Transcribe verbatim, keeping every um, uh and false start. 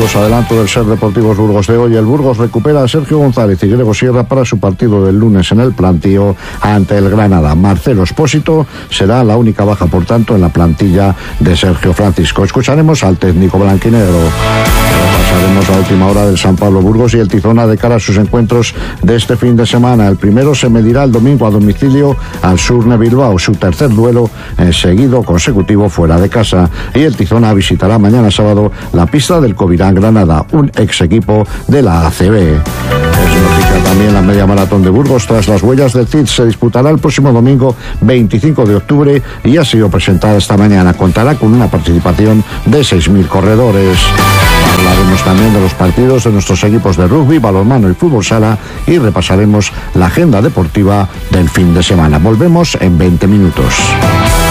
los adelantos del Ser Deportivos Burgos de hoy. El Burgos recupera a Sergio González y Grego Sierra para su partido del lunes en el Plantío ante el Granada. Marcelo Espósito será la única baja, por tanto, en la plantilla de Sergio Francisco. Escucharemos al técnico blanquinegro. Pasaremos la última hora del San Pablo Burgos y el Tizona de cara a sus encuentros de este fin de semana. El primero se medirá el domingo a domicilio al Surne Bilbao, su tercer duelo en seguido consecutivo fuera de casa. Y el Tizona visitará mañana sábado la pista del Covirán Granada, un ex equipo de la A C B. Es noticia también la media maratón de Burgos. Tras las huellas del Cid, se disputará el próximo domingo veinticinco de octubre y ha sido presentada esta mañana. Contará con una participación de seis mil corredores. Hablaremos también de los partidos de nuestros equipos de rugby, balonmano y fútbol sala y repasaremos la agenda deportiva del fin de semana. Volvemos en veinte minutos.